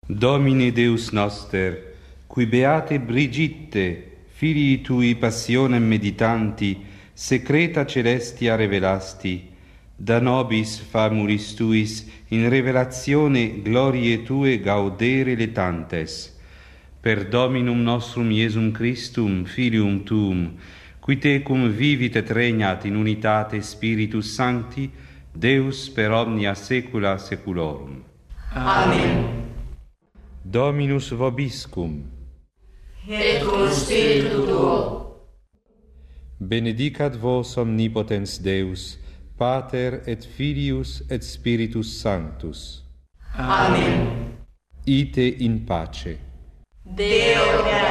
Domine Deus noster, qui beate Brigitte, filii tui passionem meditanti, secreta celestia revelasti, da nobis famulis tuis in revelazione glorie tue gaudere letantes. Per Dominum nostrum Iesum Christum, Filium tuum, qui tecum vivit et regnat in unitate Spiritus Sancti, Deus per omnia saecula saeculorum. Amen. Dominus vobiscum. Et cum spiritu tuo. Benedicat vos omnipotens Deus, Pater et Filius et Spiritus Sanctus. Amen. Ite in pace. Deo